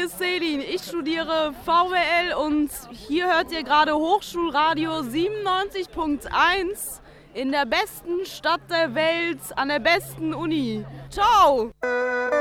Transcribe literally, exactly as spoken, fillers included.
ist Selin, ich studiere V W L und hier hört ihr gerade Hochschulradio siebenundneunzig Punkt eins in der besten Stadt der Welt, an der besten Uni. Ciao!